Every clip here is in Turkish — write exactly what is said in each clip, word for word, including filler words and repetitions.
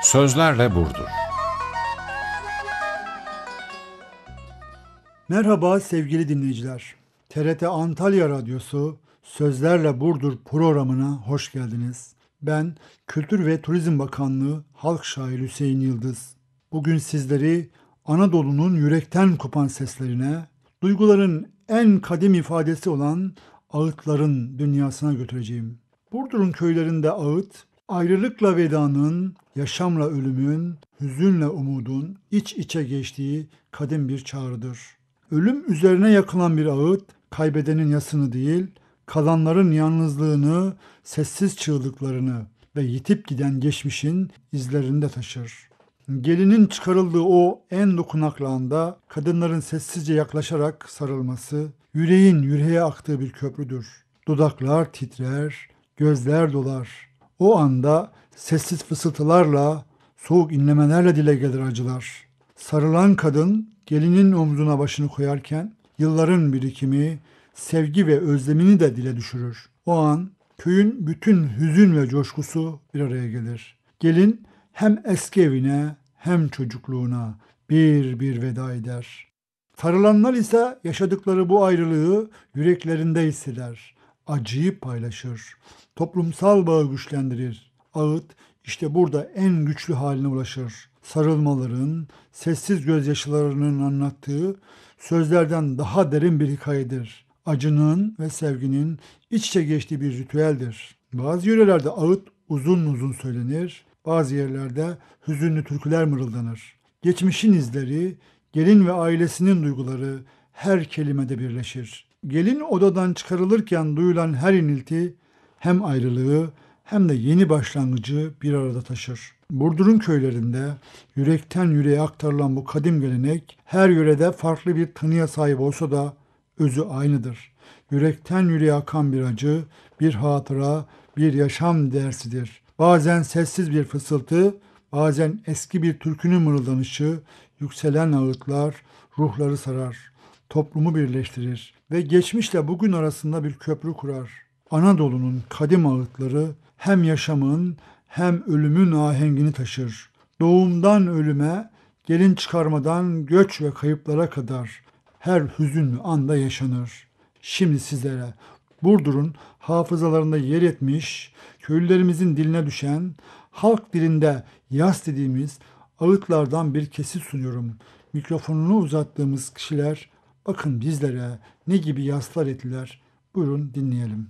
Sözlerle Burdur. Merhaba sevgili dinleyiciler. T R T Antalya Radyosu Sözlerle Burdur programına hoş geldiniz. Ben Kültür ve Turizm Bakanlığı Halk Şairi Hüseyin Yıldız. Bugün sizleri Anadolu'nun yürekten kopan seslerine, duyguların en kadim ifadesi olan ağıtların dünyasına götüreceğim. Burdur'un köylerinde ağıt, ayrılıkla vedanın, yaşamla ölümün, hüzünle umudun iç içe geçtiği kadim bir çağrıdır. Ölüm üzerine yakılan bir ağıt, kaybedenin yasını değil, kalanların yalnızlığını, sessiz çığlıklarını ve yitip giden geçmişin izlerini de taşır. Gelinin çıkarıldığı o en dokunaklı anda kadınların sessizce yaklaşarak sarılması, yüreğin yüreğe aktığı bir köprüdür. Dudaklar titrer, gözler dolar. O anda sessiz fısıltılarla, soğuk inlemelerle dile gelir acılar. Sarılan kadın gelinin omzuna başını koyarken yılların birikimi, sevgi ve özlemini de dile düşürür. O an köyün bütün hüzün ve coşkusu bir araya gelir. Gelin hem eski evine hem çocukluğuna bir bir veda eder. Sarılanlar ise yaşadıkları bu ayrılığı yüreklerinde hisseder. Acıyı paylaşır. Toplumsal bağı güçlendirir. Ağıt işte burada en güçlü haline ulaşır. Sarılmaların, sessiz gözyaşlarının anlattığı sözlerden daha derin bir hikayedir. Acının ve sevginin iç içe geçtiği bir ritüeldir. Bazı yörelerde ağıt uzun uzun söylenir, bazı yerlerde hüzünlü türküler mırıldanır. Geçmişin izleri, gelin ve ailesinin duyguları her kelimede birleşir. Gelin odadan çıkarılırken duyulan her inilti hem ayrılığı hem de yeni başlangıcı bir arada taşır. Burdur'un köylerinde yürekten yüreğe aktarılan bu kadim gelenek her yörede farklı bir tınıya sahip olsa da özü aynıdır. Yürekten yüreğe akan bir acı, bir hatıra, bir yaşam dersidir. Bazen sessiz bir fısıltı, bazen eski bir türkünün mırıldanışı, yükselen ağıtlar ruhları sarar, toplumu birleştirir ve geçmişle bugün arasında bir köprü kurar. Anadolu'nun kadim ağıtları hem yaşamın hem ölümün ahengini taşır. Doğumdan ölüme, gelin çıkarmadan göç ve kayıplara kadar her hüzünlü anda yaşanır. Şimdi sizlere Burdur'un hafızalarında yer etmiş, köylülerimizin diline düşen, halk dilinde yas dediğimiz ağıtlardan bir kesit sunuyorum. Mikrofonunu uzattığımız kişiler bakın bizlere ne gibi yaslar ettiler. Buyurun dinleyelim.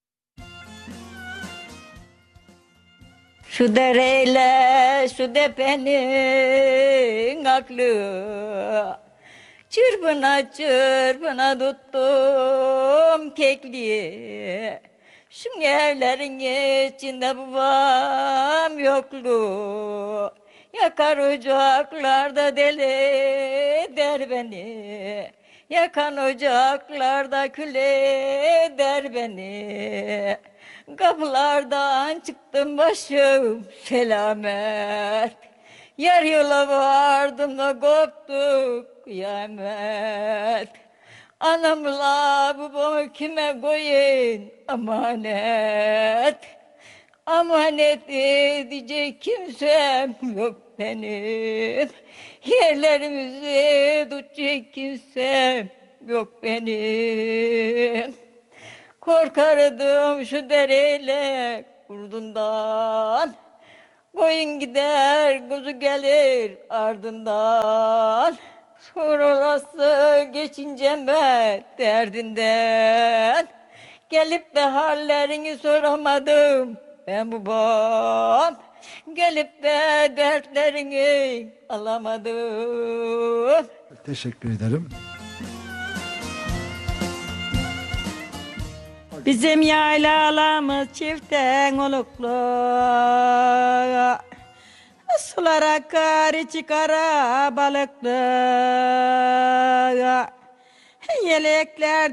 Şu dereyle şu depenin aklı, çırpına çırpına tuttum kekliği. Şu evlerin içinde babam yoklu, yakar ocaklarda deli eder beni. Yakan ocaklarda küle eder beni. Kapılardan çıktım başım selamet. Yar yola vardım da koptuk kıyamet. Anamla babamı kime koyun amanet. Amanet edecek kimsem yok benim. Yerlerimizi tutacak kimsem yok benim. Korkardım şu dereyle kurdundan. Koyun gider kuzu gelir ardından. Sonrası geçince ben derdinden. Gelip de hallerini soramadım ben babam. Gelip de dertlerini alamadım. Teşekkür ederim. Bizim yaylalarımız çiften oluklu. Sular akar içi kara balıklı. Yelekler